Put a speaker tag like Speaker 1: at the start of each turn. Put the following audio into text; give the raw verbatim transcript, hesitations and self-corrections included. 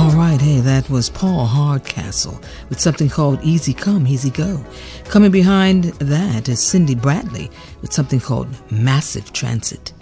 Speaker 1: Alright, hey, that was Paul Hardcastle with something called Easy Come, Easy Go. Coming behind that is Cindy Bradley with something called Massive Transit.